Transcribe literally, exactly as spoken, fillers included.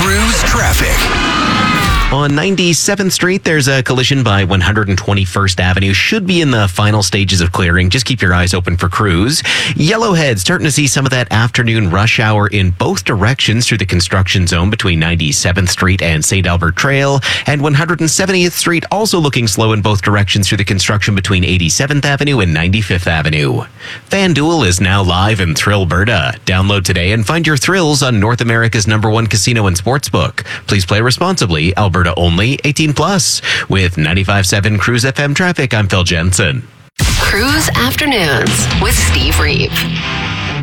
Cruise traffic. On ninety-seventh Street, there's a collision by one hundred twenty-first Avenue. Should be in the final stages of clearing. Just keep your eyes open for crews. Yellowhead, starting to see some of that afternoon rush hour in both directions through the construction zone between ninety-seventh Street and Saint Albert Trail. And one hundred seventieth Street also looking slow in both directions through the construction between eighty-seventh Avenue and ninety-fifth Avenue. FanDuel is now live in Thrillberta. Download today and find your thrills on North America's number one casino and sportsbook. Please play responsibly. Alberta only, eighteen plus. With ninety-five point seven Cruise F M traffic, I'm Phil Jensen. Cruise Afternoons with Steve Reeve.